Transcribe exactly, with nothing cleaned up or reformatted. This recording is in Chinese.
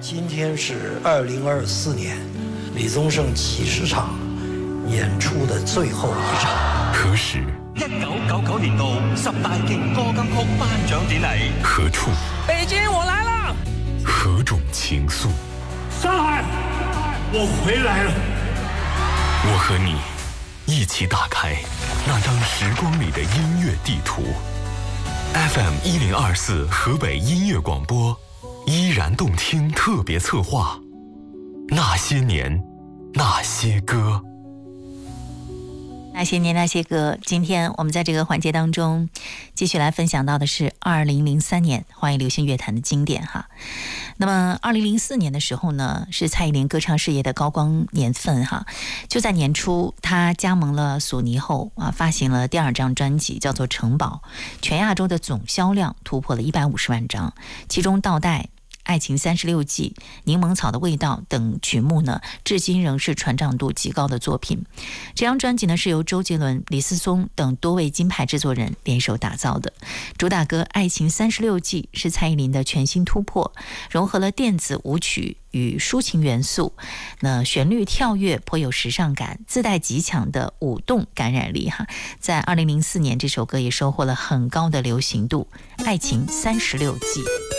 今天是二零二四年李宗盛几十场演出的最后一场。 何时？ 一九九九年度十大勁歌金曲頒獎典禮。 何處？ 北京，我來了。 何種情愫？ 上海，我回來了。 我和你一起打開那張時光裡的音樂地圖。F M 一零二四河北音樂廣播，依然動聽特別策劃，那些年，那些歌。 那些年那些歌，今天我们在这个环节当中继续来分享到的是二零零三年华语流行乐坛的经典哈。那么二零零四年的时候呢，是蔡依林歌唱事业的高光年份哈。就在年初，她加盟了索尼后啊，发行了第二张专辑叫做《城堡》，全亚洲的总销量突破了一百五十万张，其中倒带爱情三十六计、柠檬草的味道等曲目呢，至今仍是传唱度极高的作品。这张专辑呢，是由周杰伦、李思松等多位金牌制作人联手打造的。主打歌《爱情三十六计》是蔡依林的全新突破，融合了电子舞曲与抒情元素，那旋律跳跃，颇有时尚感，自带极强的舞动感染力哈。在二零零四年，这首歌也收获了很高的流行度，《爱情三十六计》。